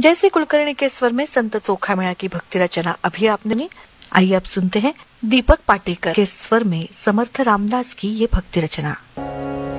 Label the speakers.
Speaker 1: जैसे कुलकर्णी के स्वर में संत चोखामेळा की भक्ति रचना अभी आपने सुनी। आइए अब सुनते हैं दीपक पाटेकर के स्वर में समर्थ रामदास की ये भक्ति रचना।